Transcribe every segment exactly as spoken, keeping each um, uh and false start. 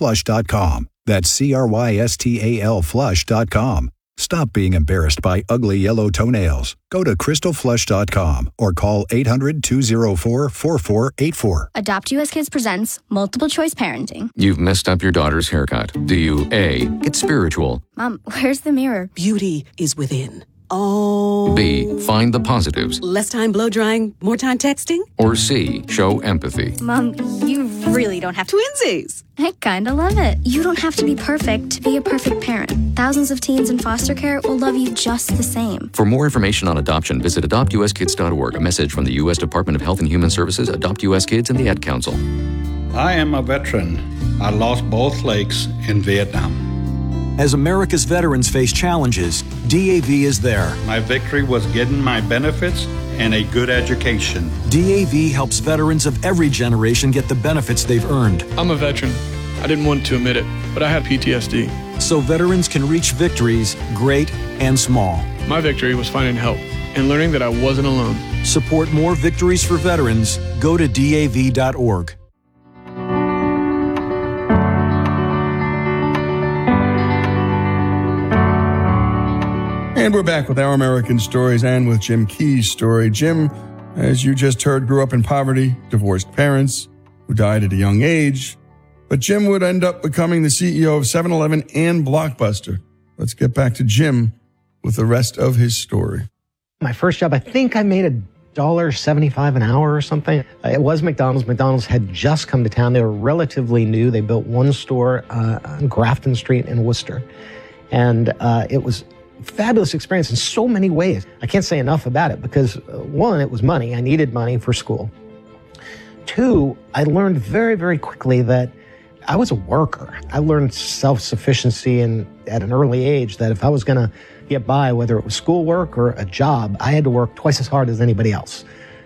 flush dot com. That's C R Y S T A L flush dot com. Stop being embarrassed by ugly yellow toenails. Go to crystal flush dot com or call eight hundred, two oh four, four four eight four. Adopt U S Kids presents Multiple Choice Parenting. You've messed up your daughter's haircut. Do you A, get spiritual? Mom, where's the mirror? Beauty is within. Oh. B, find the positives? Less time blow drying, more time texting? Or C, show empathy? Mom, you really don't have to. Twinsies! I kinda love it. You don't have to be perfect to be a perfect parent. Thousands of teens in foster care will love you just the same. For more information on adoption, visit adopt u s kids dot org. A message from the U S Department of Health and Human Services, Adopt U S Kids, and the Ad Council. I am a veteran. I lost both legs in Vietnam. As America's veterans face challenges, D A V is there. My victory was getting my benefits and a good education. D A V helps veterans of every generation get the benefits they've earned. I'm a veteran. I didn't want to admit it, but I have P T S D. So veterans can reach victories, great and small. My victory was finding help and learning that I wasn't alone. Support more victories for veterans. Go to D A V dot org. And we're back with Our American Stories and with Jim Key's story. Jim, as you just heard, grew up in poverty, divorced parents who died at a young age. But Jim would end up becoming the C E O of seven eleven and Blockbuster. Let's get back to Jim with the rest of his story. My first job, I think I made a dollar seventy-five an hour or something. It was McDonald's. McDonald's had just come to town. They were relatively new. They built one store uh, on Grafton Street in Worcester. And uh, it was fabulous experience in so many ways. I can't say enough about it because, uh, one, it was money. I needed money for school. Two, I learned very, very quickly that I was a worker. I learned self-sufficiency and at an early age that if I was going to get by, whether it was schoolwork or a job, I had to work twice as hard as anybody else.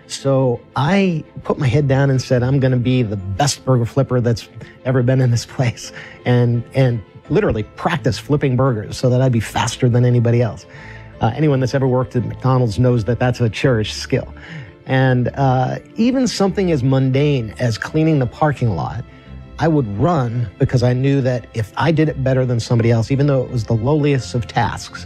So I put my head down and said, I'm going to be the best burger flipper that's ever been in this place. And, and literally practice flipping burgers so that I'd be faster than anybody else. Uh, anyone that's ever worked at McDonald's knows that that's a cherished skill. And uh, even something as mundane as cleaning the parking lot, I would run because I knew that if I did it better than somebody else, even though it was the lowliest of tasks,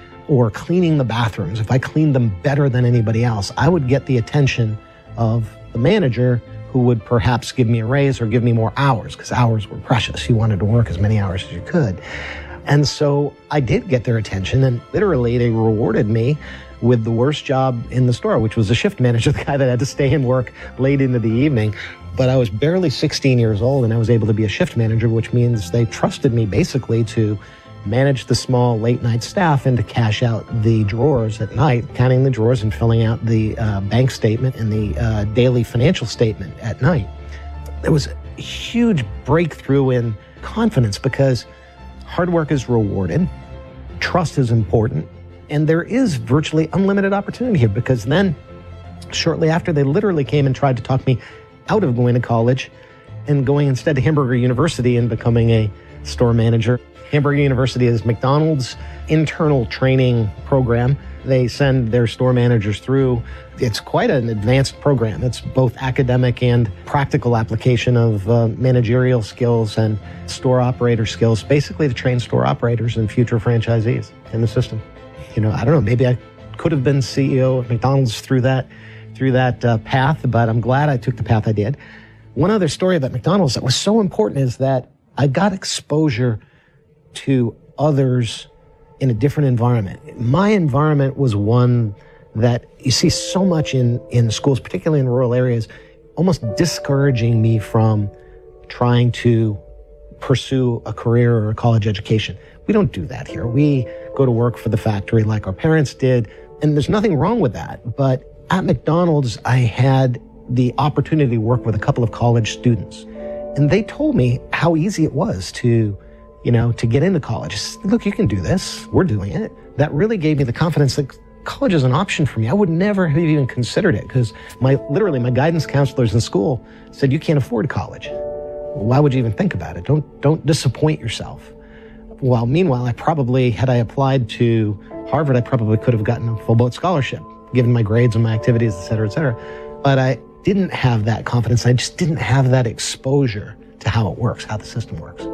or cleaning the bathrooms, if I cleaned them better than anybody else, I would get the attention of the manager who would perhaps give me a raise or give me more hours, because hours were precious. You wanted to work as many hours as you could. And so I did get their attention, and literally they rewarded me with the worst job in the store, which was a shift manager, the guy that had to stay and work late into the evening. But I was barely sixteen years old, and I was able to be a shift manager, which means they trusted me basically to manage the small late-night staff and to cash out the drawers at night, counting the drawers and filling out the uh, bank statement and the uh, daily financial statement at night. There was a huge breakthrough in confidence because hard work is rewarded, trust is important, and there is virtually unlimited opportunity here because then, shortly after, they literally came and tried to talk me out of going to college and going instead to Hamburger University and becoming a store manager. Hamburger University is McDonald's internal training program. They send their store managers through. It's quite an advanced program. It's both academic and practical application of uh, managerial skills and store operator skills, basically to train store operators and future franchisees in the system. You know, I don't know, maybe I could have been C E O of McDonald's through that, through that uh, path, but I'm glad I took the path I did. One other story about McDonald's that was so important is that I got exposure to others in a different environment. My environment was one that you see so much in, in schools, particularly in rural areas, almost discouraging me from trying to pursue a career or a college education. We don't do that here. We go to work for the factory like our parents did, and there's nothing wrong with that. But at McDonald's, I had the opportunity to work with a couple of college students, and they told me how easy it was to you know, to get into college. Look, you can do this. We're doing it. That really gave me the confidence that college is an option for me. I would never have even considered it because my, literally my guidance counselors in school said, you can't afford college. Why would you even think about it? Don't, don't disappoint yourself. While meanwhile, I probably, had I applied to Harvard, I probably could have gotten a full boat scholarship, given my grades and my activities, et cetera, et cetera. But I didn't have that confidence. I just didn't have that exposure to how it works, how the system works.